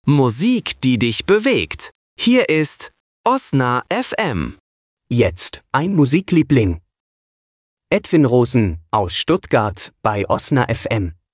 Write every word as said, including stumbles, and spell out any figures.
Musik, die dich bewegt. Hier ist Osna F M. Jetzt ein Musikliebling. Edwin Rosen aus Stuttgart bei Osna F M.